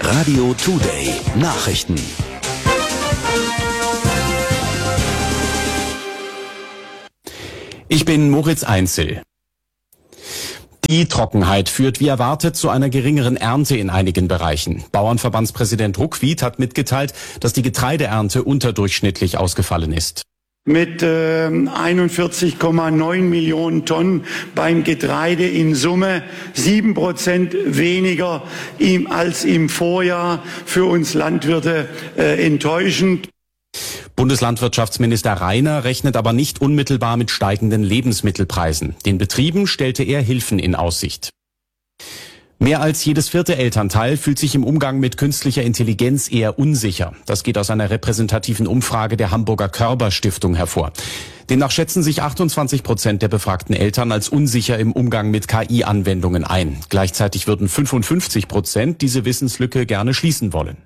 Radio Today Nachrichten. Ich bin Moritz Einzel. Die Trockenheit führt wie erwartet zu einer geringeren Ernte in einigen Bereichen. Bauernverbandspräsident Ruckwied hat mitgeteilt, dass die Getreideernte unterdurchschnittlich ausgefallen ist. Mit 41,9 Millionen Tonnen beim Getreide in Summe 7% weniger als im Vorjahr. Für uns Landwirte enttäuschend. Bundeslandwirtschaftsminister Rainer rechnet aber nicht unmittelbar mit steigenden Lebensmittelpreisen. Den Betrieben stellte er Hilfen in Aussicht. Mehr als jedes vierte Elternteil fühlt sich im Umgang mit künstlicher Intelligenz eher unsicher. Das geht aus einer repräsentativen Umfrage der Hamburger Körber Stiftung hervor. Demnach schätzen sich 28% der befragten Eltern als unsicher im Umgang mit KI-Anwendungen ein. Gleichzeitig würden 55% diese Wissenslücke gerne schließen wollen.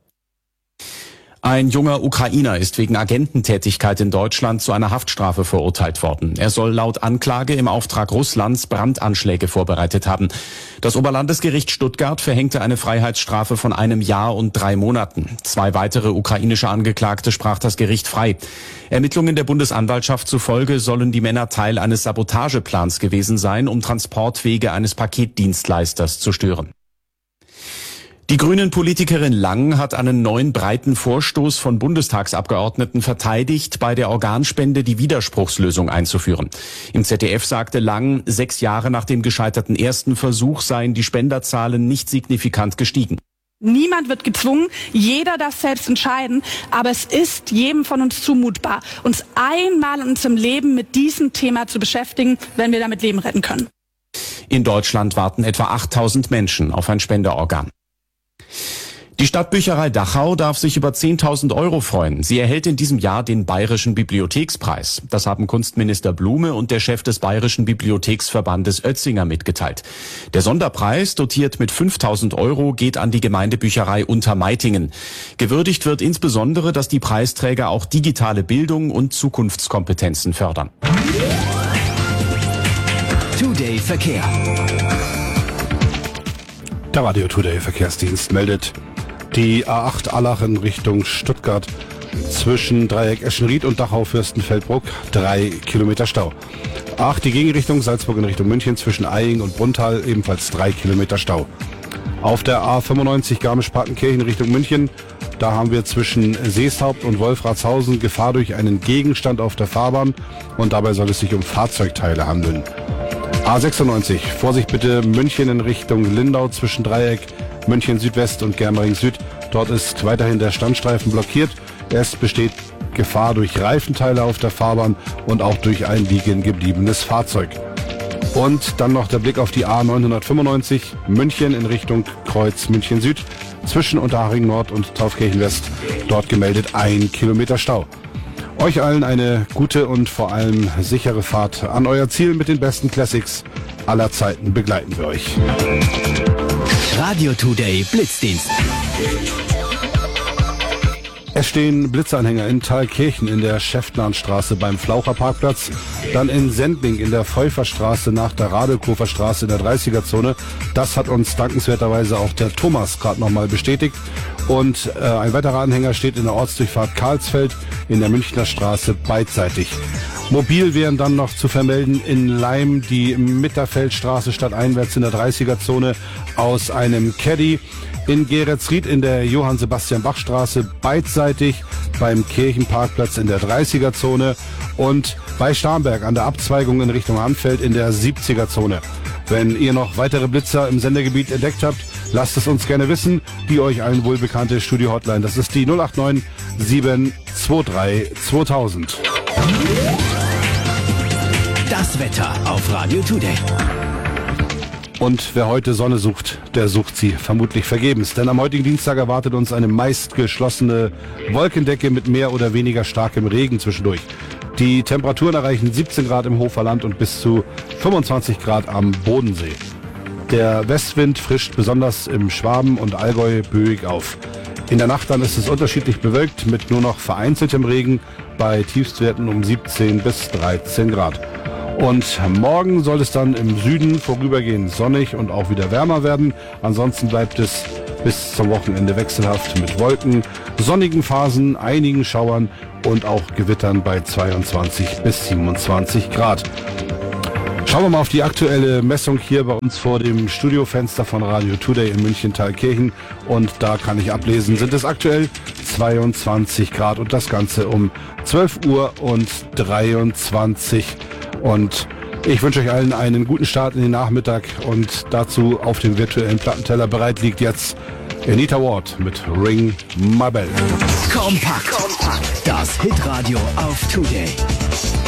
Ein junger Ukrainer ist wegen Agententätigkeit in Deutschland zu einer Haftstrafe verurteilt worden. Er soll laut Anklage im Auftrag Russlands Brandanschläge vorbereitet haben. Das Oberlandesgericht Stuttgart verhängte eine Freiheitsstrafe von 1 Jahr und 3 Monaten. 2 weitere ukrainische Angeklagte sprach das Gericht frei. Ermittlungen der Bundesanwaltschaft zufolge sollen die Männer Teil eines Sabotageplans gewesen sein, um Transportwege eines Paketdienstleisters zu stören. Die Grünen-Politikerin Lang hat einen neuen breiten Vorstoß von Bundestagsabgeordneten verteidigt, bei der Organspende die Widerspruchslösung einzuführen. Im ZDF sagte Lang, 6 Jahre nach dem gescheiterten ersten Versuch seien die Spenderzahlen nicht signifikant gestiegen. Niemand wird gezwungen, jeder darf selbst entscheiden, aber es ist jedem von uns zumutbar, uns einmal in unserem Leben mit diesem Thema zu beschäftigen, wenn wir damit Leben retten können. In Deutschland warten etwa 8000 Menschen auf ein Spenderorgan. Die Stadtbücherei Dachau darf sich über 10.000 Euro freuen. Sie erhält in diesem Jahr den Bayerischen Bibliothekspreis. Das haben Kunstminister Blume und der Chef des Bayerischen Bibliotheksverbandes Oetzinger mitgeteilt. Der Sonderpreis, dotiert mit 5.000 Euro, geht an die Gemeindebücherei Untermeitingen. Gewürdigt wird insbesondere, dass die Preisträger auch digitale Bildung und Zukunftskompetenzen fördern. Today Verkehr. Der Radio Today Verkehrsdienst meldet, die A8 Allach in Richtung Stuttgart zwischen Dreieck Eschenried und Dachau-Fürstenfeldbruck 3 Kilometer Stau. A8 die Gegenrichtung Salzburg in Richtung München zwischen Eying und Brunnthal ebenfalls 3 Kilometer Stau. Auf der A95 Garmisch-Partenkirchen Richtung München, da haben wir zwischen Seeshaupt und Wolfratshausen Gefahr durch einen Gegenstand auf der Fahrbahn und dabei soll es sich um Fahrzeugteile handeln. A96, Vorsicht bitte, München in Richtung Lindau zwischen Dreieck, München Südwest und Germering Süd. Dort ist weiterhin der Standstreifen blockiert. Es besteht Gefahr durch Reifenteile auf der Fahrbahn und auch durch ein liegen gebliebenes Fahrzeug. Und dann noch der Blick auf die A995, München in Richtung Kreuz München Süd zwischen Unterhaching Nord und Taufkirchen West. Dort gemeldet 1 Kilometer Stau. Euch allen eine gute und vor allem sichere Fahrt an euer Ziel mit den besten Classics aller Zeiten begleiten wir euch. Radio Today Blitzdienst. Es stehen Blitzanhänger in Thalkirchen in der Schäftlarnstraße beim Flaucher Parkplatz, dann in Sendling in der Pfeufferstraße nach der Radelkofer Straße in der 30er-Zone. Das hat uns dankenswerterweise auch der Thomas gerade nochmal bestätigt. Und ein weiterer Anhänger steht in der Ortsdurchfahrt Karlsfeld in der Münchner Straße beidseitig. Mobil wären dann noch zu vermelden in Leim die Mitterfeldstraße stadteinwärts in der 30er-Zone aus einem Caddy. In Geretsried in der Johann-Sebastian-Bach-Straße beidseitig beim Kirchenparkplatz in der 30er-Zone und bei Starnberg an der Abzweigung in Richtung Hanfeld in der 70er-Zone. Wenn ihr noch weitere Blitzer im Sendegebiet entdeckt habt, lasst es uns gerne wissen. Die euch allen wohlbekannte Studio-Hotline, das ist die 089 723 2000. Das Wetter auf Radio Today. Und wer heute Sonne sucht, der sucht sie vermutlich vergebens. Denn am heutigen Dienstag erwartet uns eine meist geschlossene Wolkendecke mit mehr oder weniger starkem Regen zwischendurch. Die Temperaturen erreichen 17 Grad im Hoferland und bis zu 25 Grad am Bodensee. Der Westwind frischt besonders im Schwaben und Allgäu böig auf. In der Nacht dann ist es unterschiedlich bewölkt mit nur noch vereinzeltem Regen bei Tiefstwerten um 17 bis 13 Grad. Und morgen soll es dann im Süden vorübergehend sonnig und auch wieder wärmer werden. Ansonsten bleibt es bis zum Wochenende wechselhaft mit Wolken, sonnigen Phasen, einigen Schauern und auch Gewittern bei 22 bis 27 Grad. Schauen wir mal auf die aktuelle Messung hier bei uns vor dem Studiofenster von Radio Today in München-Thalkirchen. Und da kann ich ablesen, sind es aktuell 22 Grad und das Ganze um 12 Uhr und 23. Und ich wünsche euch allen einen guten Start in den Nachmittag und dazu auf dem virtuellen Plattenteller bereit liegt jetzt Anita Ward mit Ring My Bell. Kompakt. Das Hitradio auf Today.